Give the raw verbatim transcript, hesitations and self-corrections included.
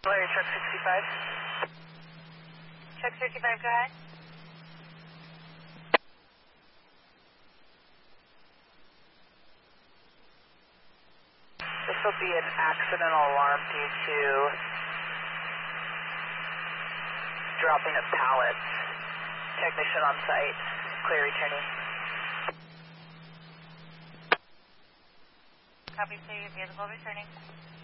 Larry, truck sixty-five. Truck sixty-five, go ahead. This will be an accidental alarm due to dropping of pallets. Technician on site. Clear returning. Copy, sir. Your vehicle returning.